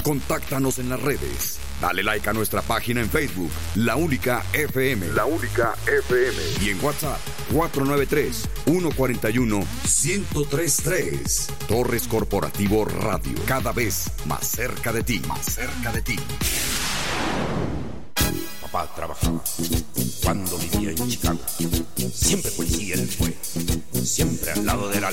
Contáctanos en las redes. Dale like a nuestra página en Facebook, La Única FM. La Única FM. Y en WhatsApp, 493-141-1033. Torres Corporativo Radio. Cada vez más cerca de ti. Más cerca de ti. Papá trabajaba cuando vivía en Chicago. Siempre policía él fue. Siempre al lado de la